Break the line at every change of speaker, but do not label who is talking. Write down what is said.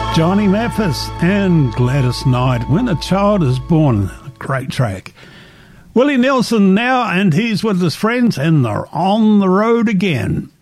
Johnny Mathis and Gladys Knight, When a Child is Born. A great track. Willie Nelson now, and he's with his friends, and they're on the road again.